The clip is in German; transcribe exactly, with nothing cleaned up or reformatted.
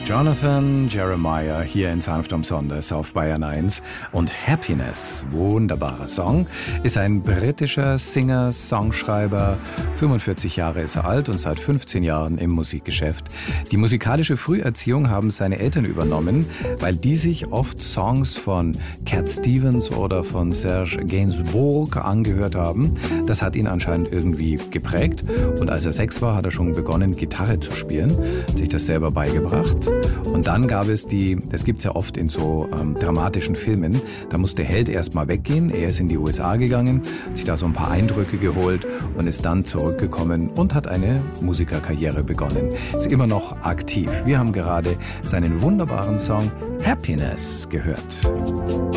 Jonathan Jeremiah hier in Sanft umsonst auf Bayern eins und Happiness, wunderbarer Song, ist ein britischer Singer, Songschreiber, fünfundvierzig Jahre ist er alt und seit fünfzehn Jahren im Musikgeschäft. Die musikalische Früherziehung haben seine Eltern übernommen, weil die sich oft Songs von Cat Stevens oder von Serge Gainsbourg angehört haben. Das hat ihn anscheinend irgendwie geprägt und als er sechs war, hat er schon begonnen, Gitarre zu spielen, hat sich das selber beigebracht. Und dann gab es die, das gibt's ja oft in so ähm, dramatischen Filmen, da muss der Held erstmal weggehen, er ist in die U S A gegangen, hat sich da so ein paar Eindrücke geholt und ist dann zurückgekommen und hat eine Musikerkarriere begonnen. Ist immer noch aktiv. Wir haben gerade seinen wunderbaren Song Happiness gehört.